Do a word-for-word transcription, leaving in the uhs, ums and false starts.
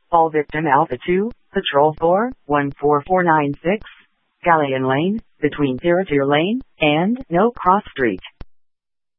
All victim Alpha two, Patrol four, one four four nine six, Galleon Lane, between Tiratier Lane and No Cross Street.